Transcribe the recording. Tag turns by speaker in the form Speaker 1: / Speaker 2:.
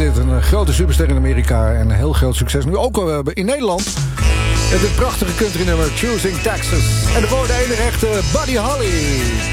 Speaker 1: dit. Een grote superster in Amerika en een heel groot succes. Nu ook in Nederland. Met dit prachtige country nummer Choosing Texas. En de woorden enige echte Buddy Holly.